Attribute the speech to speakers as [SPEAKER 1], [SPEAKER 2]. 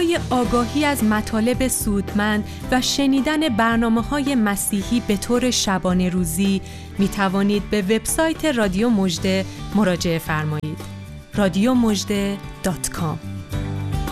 [SPEAKER 1] برای آگاهی از مطالب سودمند و شنیدن برنامه‌های مسیحی به طور شبانه روزی می توانید به وبسایت رادیو مژده مراجعه فرمایید. radiomojde.com